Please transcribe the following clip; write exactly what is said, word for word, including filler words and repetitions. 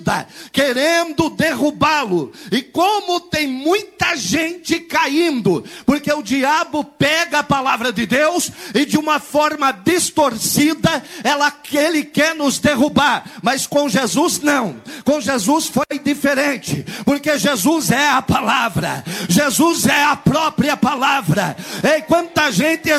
querendo derrubá-lo. E como tem muita gente caindo, porque o diabo pega a palavra de Deus e de uma forma distorcida, ela, ele quer nos derrubar. Mas com Jesus não. Com Jesus foi diferente, porque Jesus é a palavra. Jesus é a própria palavra. E quanta gente